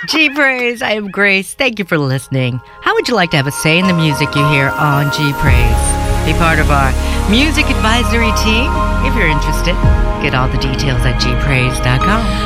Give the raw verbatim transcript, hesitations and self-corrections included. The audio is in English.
G Praise, I am Grace. Thank you for listening. How would you like to have a say in the music you hear on G Praise? Be part of our music advisory team. If you're interested, get all the details at g praise dot com.